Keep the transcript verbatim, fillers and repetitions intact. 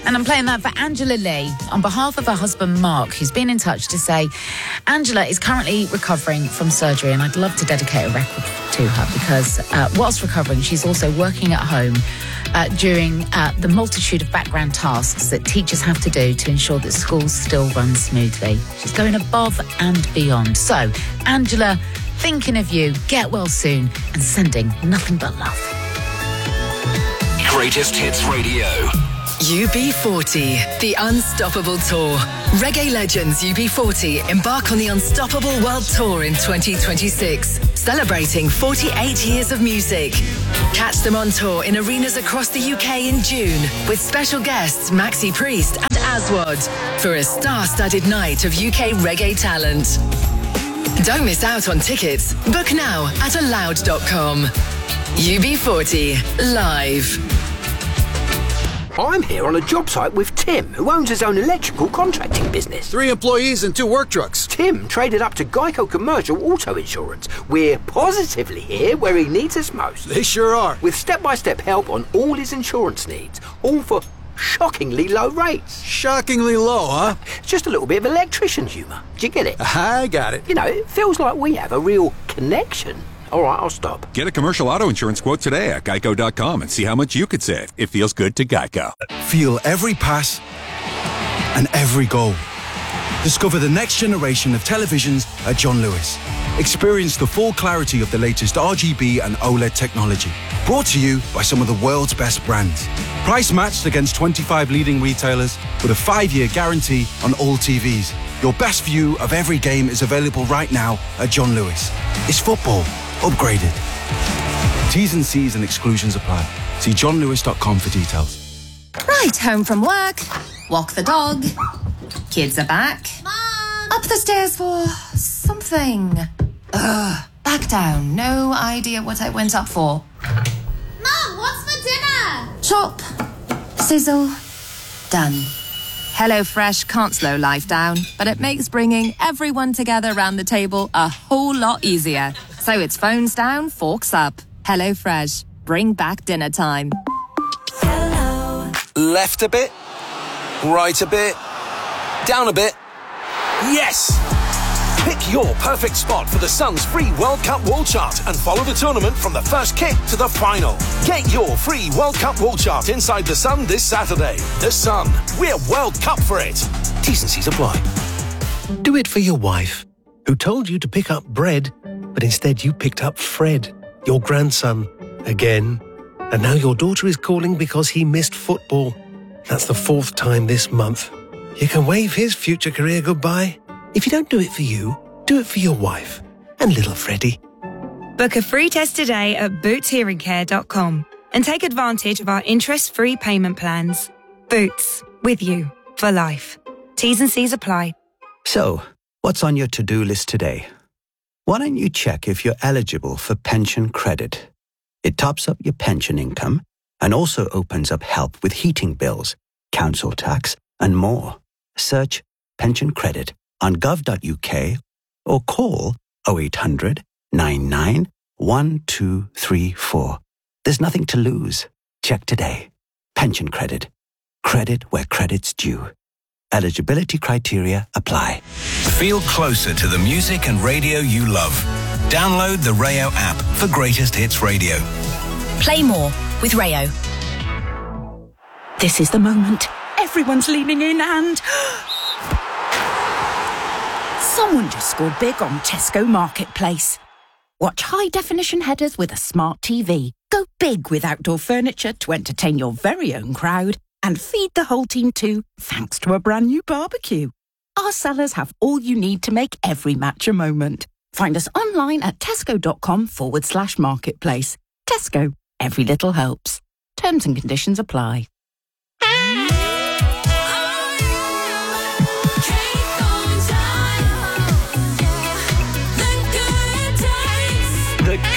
And I'm playing that for Angela Lee on behalf of her husband, Mark, who's been in touch to say Angela is currently recovering from surgery, and I'd love to dedicate a record to her because uh, whilst recovering, she's also working at home uh, during uh, the multitude of background tasks that teachers have to do to ensure that schools still run smoothly. She's going above and beyond. So, Angela, thinking of you, get well soon, and sending nothing but love. Greatest Hits Radio. U B forty, the Unstoppable Tour. Reggae legends U B forty embark on the Unstoppable World Tour in twenty twenty-six, celebrating forty-eight years of music. Catch them on tour in arenas across the U K in June with special guests Maxi Priest and Aswad for a star-studded night of U K reggae talent. Don't miss out on tickets. Book now at aloud dot com. U B forty, live. I'm here on a job site with Tim, who owns his own electrical contracting business. Three employees and two work trucks. Tim traded up to Geico Commercial Auto Insurance. We're positively here where he needs us most. They sure are. With step-by-step help on all his insurance needs, all for shockingly low rates. Shockingly low, huh? Just a little bit of electrician humour. Do you get it? I got it. You know, it feels like we have a real connection. All right, I'll stop. Get a commercial auto insurance quote today at geico dot com and see how much you could save. It feels good to Geico. Feel every pass and every goal. Discover the next generation of televisions at John Lewis. Experience the full clarity of the latest R G B and OLED technology. Brought to you by some of the world's best brands. Price matched against twenty-five leading retailers with a five-year guarantee on all T Vs. Your best view of every game is available right now at John Lewis. It's football upgraded. T's and C's and exclusions apply. See john lewis dot com for details. Right, home from work. Walk the dog. Kids are back. Mom! Up the stairs for something. Ugh. Back down. No idea what I went up for. Mom, what's for dinner? Chop. Sizzle. Done. HelloFresh can't slow life down, but it makes bringing everyone together around the table a whole lot easier. So it's phones down, forks up. HelloFresh. Bring back dinner time. Hello. Left a bit. Right a bit. Down a bit. Yes! Pick your perfect spot for the Sun's free World Cup wall chart and follow the tournament from the first kick to the final. Get your free World Cup wall chart inside the Sun this Saturday. The Sun. We're World Cup for it. T's and C's apply. Do it for your wife, who told you to pick up bread, but instead you picked up Fred, your grandson, again. And now your daughter is calling because he missed football. That's the fourth time this month. You can wave his future career goodbye. If you don't do it for you, do it for your wife and little Freddie. Book a free test today at boots hearing care dot com and take advantage of our interest-free payment plans. Boots, with you for life. T's and C's apply. So, what's on your to-do list today? Why don't you check if you're eligible for pension credit? It tops up your pension income and also opens up help with heating bills, council tax, and more. Search pension credit on gov dot u k or call oh eight hundred, nine nine, one two three four. There's nothing to lose. Check today. Pension credit. Credit where credit's due. Eligibility criteria apply. Feel closer to the music and radio you love. Download the Rayo app for Greatest Hits Radio. Play more with Rayo. This is the moment. Everyone's leaning in and... Someone just scored big on Tesco Marketplace. Watch high-definition headers with a smart T V. Go big with outdoor furniture to entertain your very own crowd. And feed the whole team too, thanks to a brand new barbecue. Our sellers have all you need to make every match a moment. Find us online at tesco.com forward slash marketplace. Tesco, every little helps. Terms and conditions apply.